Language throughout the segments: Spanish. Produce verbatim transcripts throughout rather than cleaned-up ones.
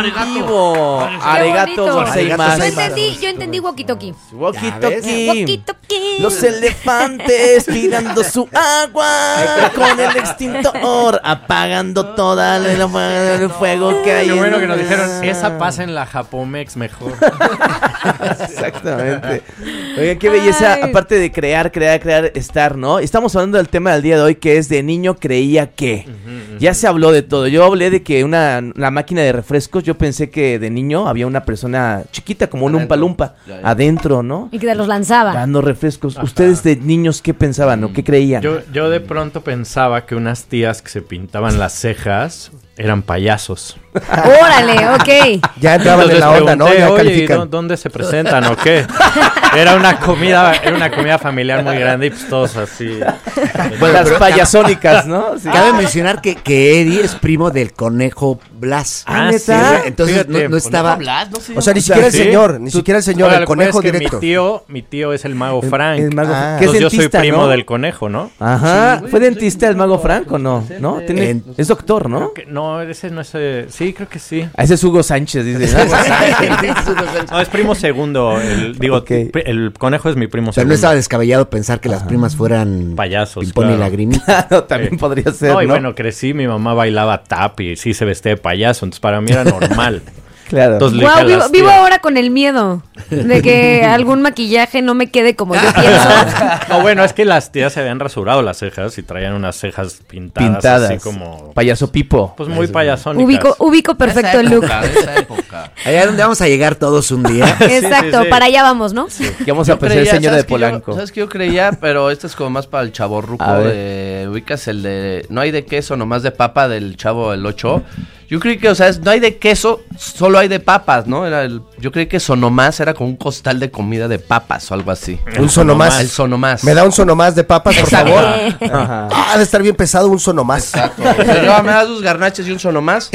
arigato. Arigato gozaimasu. Yo entendí, yo entendí walkie-talkie. Walkie-talkie. Walkie-talkie. Los elefantes tirando su agua con el extintor, apagando toda el, el fuego que hay. Qué bueno en que nos el... dijeron, esa pasa en la Japomex mejor. Exactamente. Oigan, qué belleza, Ay. aparte de crear, crear, crear, estar, ¿no? Estamos hablando del tema del día de hoy, que es de niño creía que. Uh-huh, uh-huh. Ya se habló de todo. Yo hablé de que una la máquina de refrescos, yo pensé que de niño había una persona chiquita, como un Umpa Lumpa, adentro, ¿no? Y que los lanzaba. Dando refrescos. Ajá. ¿Ustedes de niños qué pensaban o qué creían? Yo, yo de pronto pensaba que unas tías que se pintaban las cejas eran payasos. Órale, ok. Ya entraban en la onda, ¿no? Ya oye, ¿dónde se presentan o qué? Era una comida, era una comida familiar muy grande y pues todos así. Bueno, las payasónicas, ¿no? Sí. Cabe mencionar que, que Eddie es primo del conejo Blas. Ah, ¿neta? Sí, entonces Fíjate, no, no estaba. Blas, no sé. O sea, ni siquiera ¿sí? el señor, ni Tú, siquiera el señor, el conejo es que directo. Mi tío, mi tío es el mago Frank. El, el mago ah, Entonces es dentista, yo soy primo ¿no? del conejo, ¿no? Ajá. Sí, ¿fue dentista el mago Frank o no? ¿No? ¿Tiene, en, es doctor, ¿no? Que, no, ese no es. Eh, sí, creo que sí. Ah, ese es Hugo Sánchez, dice. No, es primo segundo. El, digo, okay. El conejo es mi primo o sea, segundo. no estaba descabellado pensar que las primas fueran payasos. Pimpón claro. y Lagrimita. No, también eh. podría ser. No, y ¿no? bueno, crecí, mi mamá bailaba tap y sí se vestía de payaso, entonces para mí era normal. Claro. Entonces, wow, vivo, vivo ahora con el miedo de que algún maquillaje no me quede como yo pienso. No, bueno, es que las tías se habían rasurado las cejas y traían unas cejas pintadas, pintadas. Así como payaso Pipo. Pues muy payasónicas. Ubico, ubico perfecto el look. Esa época. Allá es donde vamos a llegar todos un día. Exacto, sí, sí, sí. Para allá vamos, ¿no? Sí. Que vamos a pensar señora de Polanco. Yo, ¿Sabes qué yo creía? Pero esto es como más para el chavorruco. De, ubicas el de no hay de queso, nomás de papa del Chavo el ocho. Yo creí que, o sea, no hay de queso, solo hay de papas, ¿no? Era el, yo creí que Sonomás era como un costal de comida de papas o algo así. Un Sonomás. El Sonomás. ¿Me da un Sonomás de papas, por Exacto. favor? Ajá. Ah, de estar bien pesado un Sonomás. Exacto. Pero, ¿me das tus garnaches y un Sonomás?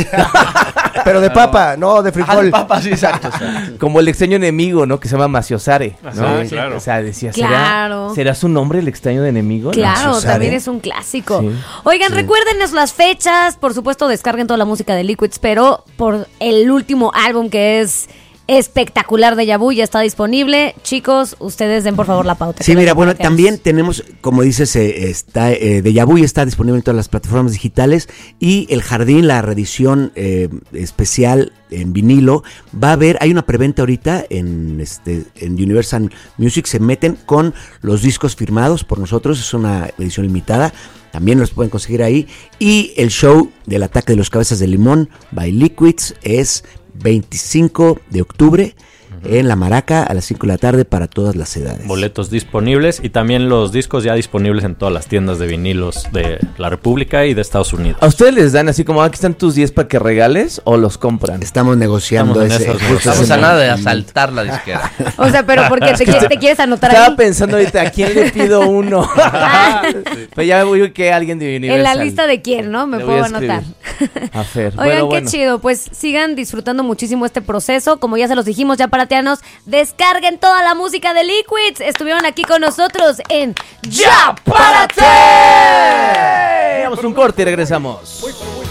Pero de papa, no, de frijol. Ah, de papa, sí, exacto, exacto. Como el extraño enemigo, ¿no? Que se llama Maciosare, ¿no? Ajá, claro. O sea, decía, ¿será, claro. ¿será su nombre el extraño de enemigo? Claro, Maciosare. también es un clásico. Sí. Oigan, sí. recuérdenos las fechas. Por supuesto, descarguen toda la música de Liquids, pero por el último álbum que es espectacular de Déjà Vu ya está disponible. Chicos, ustedes den por favor la pauta. Sí, mira, bueno, también es. tenemos, como dices, eh, está eh, Déjà Vu está disponible en todas las plataformas digitales y El Jardín, la reedición eh, especial en vinilo, va a haber, hay una preventa ahorita en este en Universal Music, se meten con los discos firmados por nosotros, es una edición limitada. También los pueden conseguir ahí. Y el show del Ataque de los Cabezas de Limón by Liquids es veinticinco de octubre uh-huh. en La Maraca a las cinco de la tarde para todas las edades. Boletos disponibles y también los discos ya disponibles en todas las tiendas de vinilos de la República y de Estados Unidos. ¿A ustedes les dan así como aquí están tus diez para que regales o los compran? Estamos negociando Estamos ese. Estamos Estamos a nada de asaltar la disquera. O sea, pero porque te, te, te quieres anotar Estaba ahí. pensando ahorita, ¿a quién le pido uno? Sí. Pero ya voy que alguien de Universal. En la lista de quién, ¿no? Me le puedo a anotar. A Fer. Oigan, bueno, qué bueno. chido. Pues sigan disfrutando muchísimo este proceso. Como ya se los dijimos, ya parateanos, descarguen toda la música de Liquids. Estuvieron aquí con nosotros en Ya Párate. Damos un corte y regresamos.